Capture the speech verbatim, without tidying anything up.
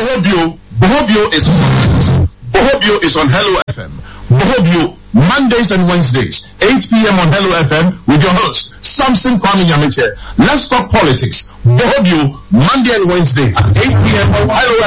Bohobio, Bohobio is Bohobio is on Hello F M. Bohobio, Mondays and Wednesdays, eight p.m. on Hello F M with your host, Samson Kwame Nyamiche. Let's talk politics. Bohobio, Monday and Wednesday, eight p.m. on Hello F M.